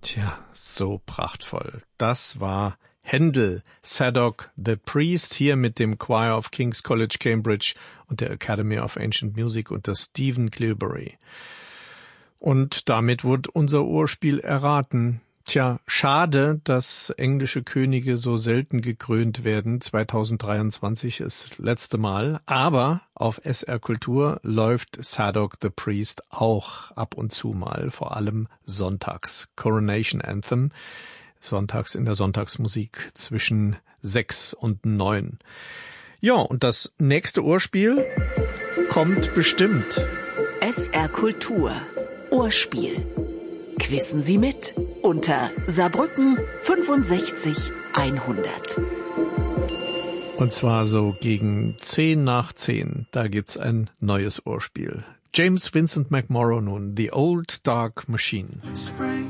Tja, so prachtvoll. Das war Händel, Zadok the Priest, hier mit dem Choir of King's College Cambridge und der Academy of Ancient Music unter Stephen Cleobury. Und damit wurde unser Urspiel erraten. Tja, schade, dass englische Könige so selten gekrönt werden. 2023 ist das letzte Mal. Aber auf SR Kultur läuft Zadok the Priest auch ab und zu mal, vor allem sonntags. Coronation Anthem, sonntags in der Sonntagsmusik zwischen 6 und 9. Ja, und das nächste Urspiel kommt bestimmt. SR Kultur, Urspiel. Quissen Sie mit unter Saarbrücken 65 100. Und zwar so gegen 10 nach 10. Da gibt's ein neues Urspiel. James Vincent McMorrow nun, The Old Dark Machine.